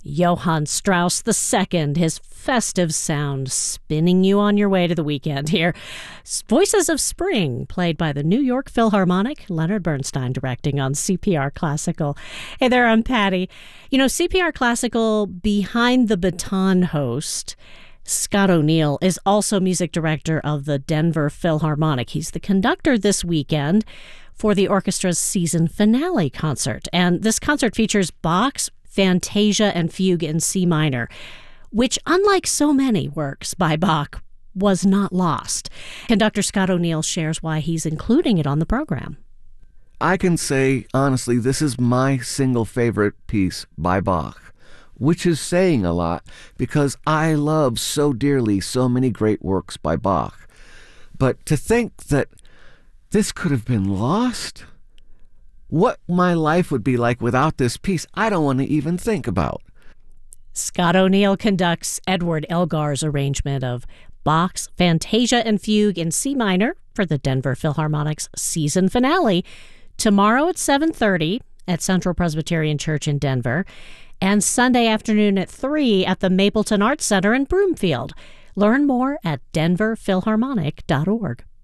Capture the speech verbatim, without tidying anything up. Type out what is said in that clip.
Johann Strauss the Second, his festive sound spinning you on your way to the weekend here. Voices of Spring, played by the New York Philharmonic, Leonard Bernstein directing on C P R Classical. Hey there, I'm Patty. You know, C P R Classical Behind the Baton host Scott O'Neill is also music director of the Denver Philharmonic. He's the conductor this weekend for the orchestra's season finale concert. And this concert features Bach's Fantasia and Fugue in C minor, which, unlike so many works by Bach, was not lost. Conductor Scott O'Neill shares why he's including it on the program. I can say, honestly, this is my single favorite piece by Bach, which is saying a lot because I love so dearly so many great works by Bach. But to think that this could have been lost, what my life would be like without this piece, I don't want to even think about. Scott O'Neill conducts Edward Elgar's arrangement of Bach's Fantasia and Fugue in C minor for the Denver Philharmonic's season finale tomorrow at seven thirty at Central Presbyterian Church in Denver, and Sunday afternoon at three at the Mapleton Arts Center in Broomfield. Learn more at denver philharmonic dot org.